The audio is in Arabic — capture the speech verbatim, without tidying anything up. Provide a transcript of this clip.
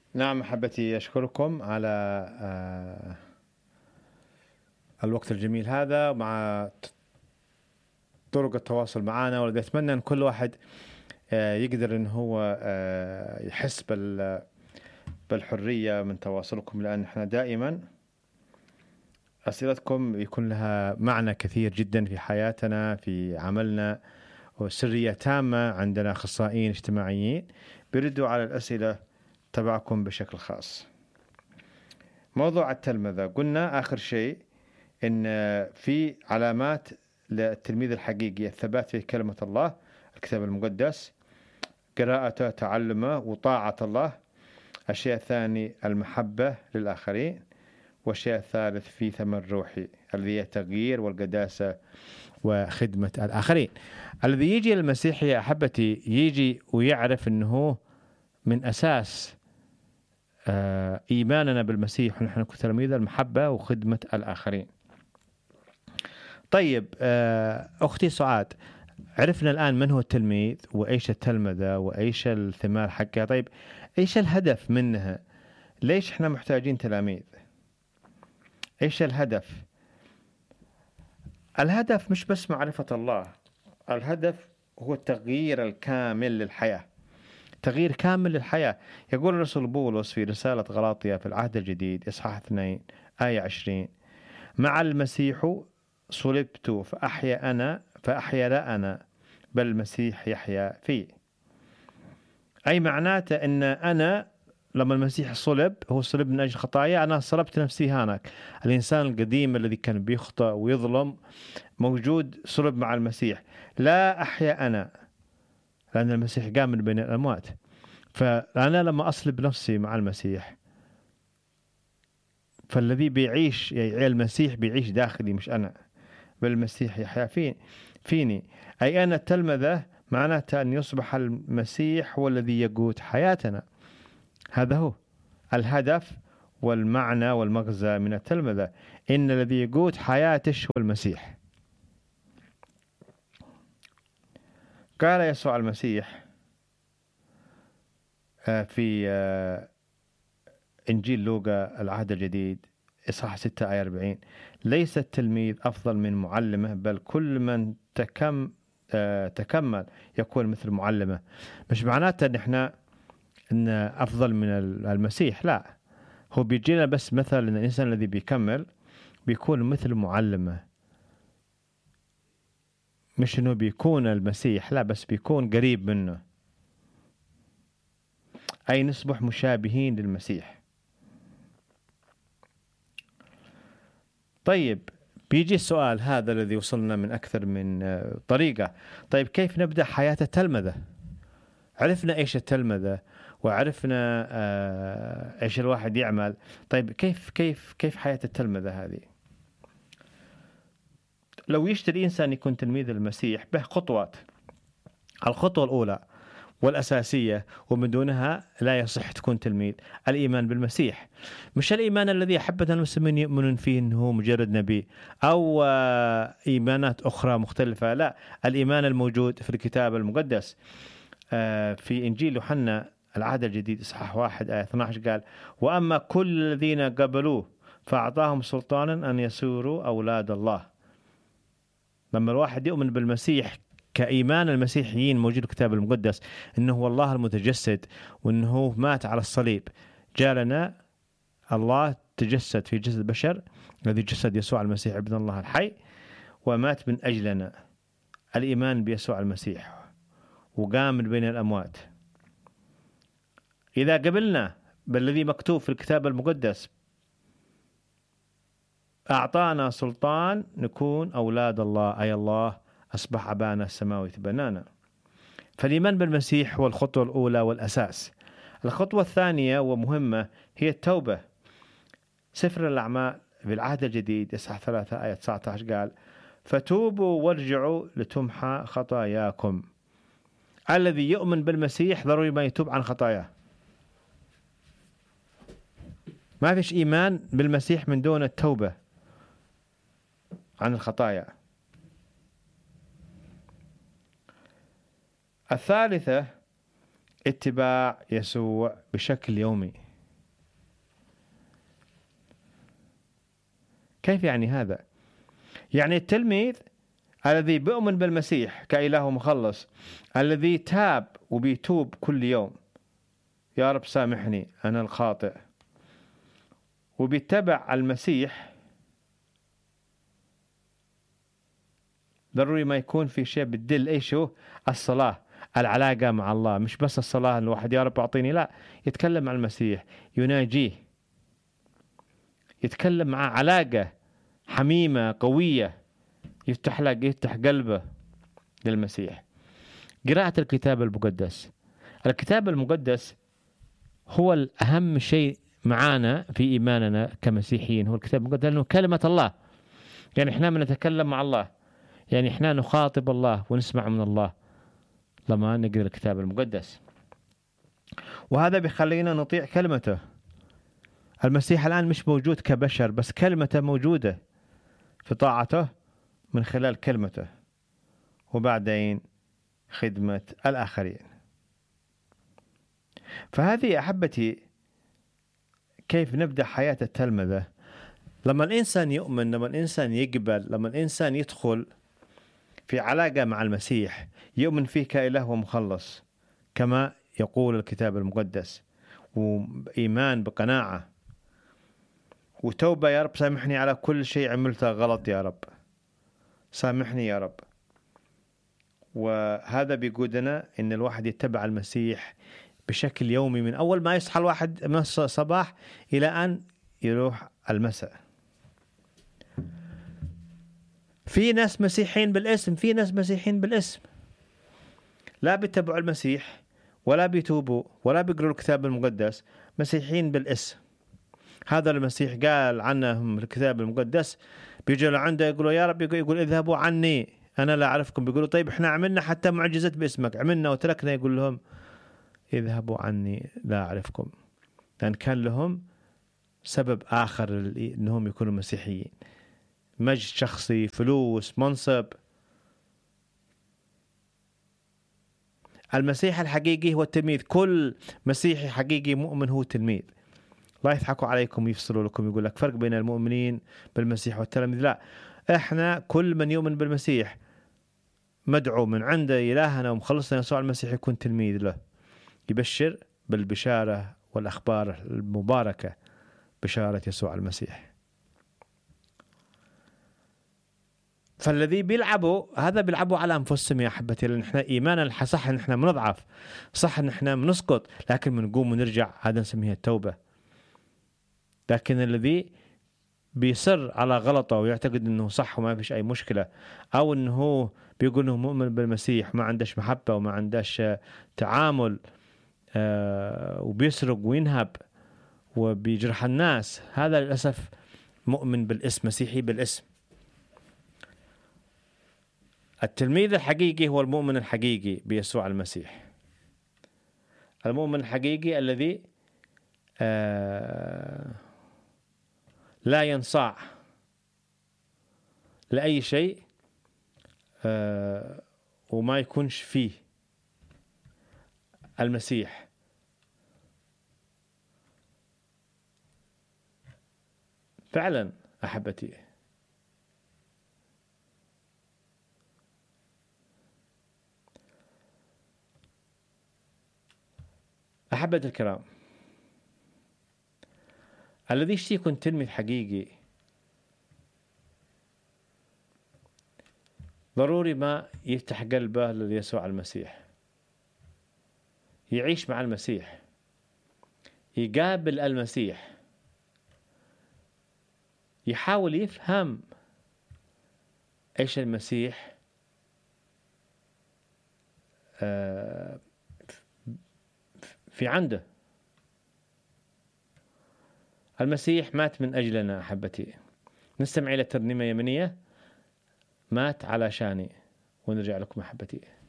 نعم محبتي، أشكركم على آه، الوقت الجميل هذا مع ط- طرق التواصل معنا، والذي أتمنى أن كل واحد آه، يقدر أن هو آه، يحس بال- بالحرية من تواصلكم، لأن احنا دائما أسئلتكم يكون لها معنى كثير جدا في حياتنا، في عملنا، وسرية تامة. عندنا أخصائيين اجتماعيين بيردوا على الأسئلة تبعكم بشكل خاص. موضوع التلمذة، قلنا آخر شيء إن في علامات للتلميذ الحقيقي: الثبات في كلمة الله، الكتاب المقدس، قراءته، تعلمه، وطاعة الله. الشيء الثاني المحبة للآخرين. والشيء الثالث في ثمن روحي الذي هي التغيير والقداسة وخدمة الآخرين. الذي يجي المسيح يا أحبتي يجي ويعرف أنه من أساس آه، إيماننا بالمسيح ونحن كتلاميذ المحبة وخدمة الآخرين. طيب آه، أختي سعاد، عرفنا الآن من هو التلميذ وإيش التلمذة وإيش الثمار حقها. طيب إيش الهدف منها؟ ليش إحنا محتاجين تلاميذ؟ إيش الهدف؟ الهدف مش بس معرفة الله، الهدف هو التغيير الكامل للحياة، تغيير كامل للحياة. يقول الرسول بولس في رسالة غلاطيا في العهد الجديد إصحاح اثنين آية عشرين: مع المسيح صلبت فأحيا أنا فأحيا لا أنا بل المسيح يحيا في. أي معناته أن أنا لما المسيح صلب، هو صلب من أجل خطايا، أنا صلبت نفسي هناك. الإنسان القديم الذي كان بيخطئ ويظلم موجود، صلب مع المسيح. لا أحيا أنا، لأن المسيح قام من بين الأموات. فأنا لما أصلب نفسي مع المسيح، فالذي بيعيش يعني المسيح بيعيش داخلي، مش أنا، بل المسيح يحيا فيني فيني أي أنا التلمذة معناتها أن يصبح المسيح هو الذي يقود حياتنا. هذا هو الهدف والمعنى والمغزى من التلمذة، إن الذي يقود حياتش هو المسيح. قال يسوع المسيح آه، في آه، إنجيل لوقا العهد الجديد إصحاح ستة آية أربعين: ليس التلميذ أفضل من معلمه، بل كل من تكم آه، تكمل يكون مثل معلمه. مش معناته إن إحنا إن أفضل من المسيح، لا، هو بيجينا بس مثل إن الإنسان الذي بيكمل بيكون مثل معلمه، مش إنه بيكون المسيح، لا، بس بيكون قريب منه، أي نصبح مشابهين للمسيح. طيب بيجي السؤال هذا الذي وصلنا من أكثر من آه، طريقة: طيب كيف نبدأ حياة التلمذة؟ عرفنا إيش التلمذة، وعرفنا آه، إيش الواحد يعمل. طيب كيف كيف كيف حياة التلمذة هذه؟ لو يشتري إنسان يكون تلميذ المسيح به خطوات. الخطوة الأولى والأساسية ومن دونها لا يصح تكون تلميذ: الإيمان بالمسيح. مش الإيمان الذي حبة المسلمين يؤمنون فيه أنه مجرد نبي أو آه، إيمانات أخرى مختلفة، لا، الإيمان الموجود في الكتاب المقدس. آه، في إنجيل يوحنا العهد الجديد إصحاح واحد آية اثنا عشر قال: وأما كل الذين قبلوه فأعطاهم سلطانا أن يصيروا أولاد الله. لما الواحد يؤمن بالمسيح كإيمان المسيحيين موجود في الكتاب المقدس، إنه هو الله المتجسد، وإنه مات على الصليب، جاء لنا الله تجسد في جسد بشر الذي جسد يسوع المسيح ابن الله الحي، ومات من أجلنا. الإيمان بيسوع المسيح وقام من بين الأموات. إذا قبلنا بالذي مكتوب في الكتاب المقدس، أعطانا سلطان نكون أولاد الله، أي الله أصبح أبانا السماوي تبنانا. فالإيمان بالمسيح هو الخطوة الأولى والأساس. الخطوة الثانية ومهمة هي التوبة. سفر الأعمال في العهد الجديد إصحاح ثلاثة آية تسعة عشر قال: فتوبوا وارجعوا لتمحى خطاياكم. الذي يؤمن بالمسيح ضروري ما يتوب عن خطاياه. ما فيش إيمان بالمسيح من دون التوبة عن الخطايا. الثالثة اتباع يسوع بشكل يومي. كيف يعني هذا؟ يعني التلميذ الذي بيؤمن بالمسيح كإله ومخلص، الذي تاب وبيتوب كل يوم، يا رب سامحني أنا الخاطئ، وبيتبع المسيح، ضروري ما يكون في شيء بتدل ايش هو الصلاة، العلاقة مع الله. مش بس الصلاة الواحد يا رب أعطيني، لا، يتكلم عن المسيح، يناجيه، يتكلم معه، علاقة حميمة قوية، يفتح لك يفتح قلبه للمسيح. قراءة الكتاب المقدس. الكتاب المقدس هو الأهم شيء معانا في إيماننا كمسيحيين، هو الكتاب المقدس، لأنه كلمة الله. يعني إحنا بنتكلم مع الله، يعني إحنا نخاطب الله ونسمع من الله لما نقرأ الكتاب المقدس، وهذا بيخلينا نطيع كلمته. المسيح الآن مش موجود كبشر، بس كلمته موجودة في طاعته من خلال كلمته، وبعدين خدمة الآخرين. فهذه أحبتي كيف نبدأ حياة التلمذة. لما الإنسان يؤمن، لما الإنسان يقبل، لما الإنسان يدخل في علاقة مع المسيح، يؤمن فيه كإله ومخلص كما يقول الكتاب المقدس، وإيمان بقناعة، وتوبة، يا رب سامحني على كل شيء عملته غلط، يا رب سامحني يا رب. وهذا بيقودنا إن الواحد يتبع المسيح بشكل يومي، من أول ما يصحى الواحد من الصباح إلى أن يروح المساء. في ناس مسيحيين بالاسم، في ناس مسيحيين بالاسم لا بيتبعوا المسيح ولا بيتوبوا ولا بيقروا الكتاب المقدس، مسيحيين بالاسم. هذا المسيح قال عنهم الكتاب المقدس، بيجوا لعنده يقولوا يا رب، يقول اذهبوا عني أنا لا أعرفكم. بيقولوا طيب إحنا عملنا حتى معجزات باسمك، عملنا وتركنا. يقول لهم اذهبوا عني لا أعرفكم، لأن كان لهم سبب آخر إنهم يكونوا مسيحيين، مجد شخصي، فلوس، منصب. المسيح الحقيقي هو التلميذ. كل مسيحي حقيقي مؤمن هو تلميذ. لا يضحكوا عليكم ويفصلوا لكم، يقول لك فرق بين المؤمنين بالمسيح والتلاميذ. لا، احنا كل من يؤمن بالمسيح مدعو من عند إلهنا ومخلصنا يسوع المسيح يكون تلميذ له، يبشر بالبشارة والأخبار المباركة، بشارة يسوع المسيح. فالذي بيلعبوا هذا بيلعبوا على أنفسهم يا أحبتي، لأن إحنا إيمانا صح إن إحنا بنضعف، صح إن إحنا بنسقط، لكن بنقوم ونرجع، هذا نسميها التوبة. لكن الذي بيصر على غلطه ويعتقد إنه صح وما فيش أي مشكلة، أو إنه هو بيقول إنه مؤمن بالمسيح ما عندش محبة وما عندش تعامل، آه وبيسرق وينهب وبيجرح الناس، هذا للأسف مؤمن بالاسم، مسيحي بالاسم. التلميذ الحقيقي هو المؤمن الحقيقي بيسوع المسيح، المؤمن الحقيقي الذي آه لا ينصاع لأي شيء آه وما يكونش فيه المسيح. فعلا أحبتي، أحبتي الكرام، الذي يشتي يكون تلميذ حقيقي ضروري ما يفتح قلبه ليسوع المسيح، يعيش مع المسيح، يقابل المسيح، يحاول يفهم ايش المسيح في عنده. المسيح مات من أجلنا أحبتي. نستمع إلى ترنيمة يمنية، مات علشاني، ونرجع لكم أحبتي.